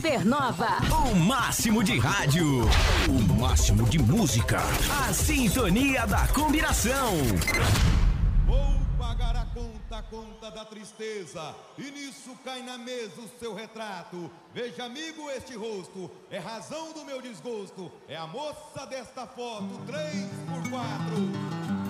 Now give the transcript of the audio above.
Supernova. O máximo de rádio. O máximo de música. A sintonia da combinação. Vou pagar a conta da tristeza. E nisso cai na mesa o seu retrato. Veja, amigo, este rosto é razão do meu desgosto. É a moça desta foto, 3x4.